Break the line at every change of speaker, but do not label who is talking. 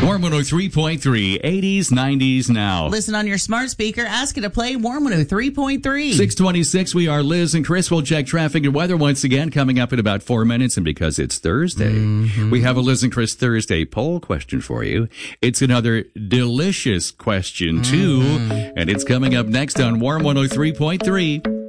Warm 103.3, 80s, 90s now.
Listen on your smart speaker. Ask it to play Warm 103.3.
626, we are Liz and Chris. We'll check traffic and weather once again coming up in about 4 minutes. And because it's Thursday, we have a Liz and Chris Thursday poll question for you. It's another delicious question, too. And it's coming up next on Warm 103.3.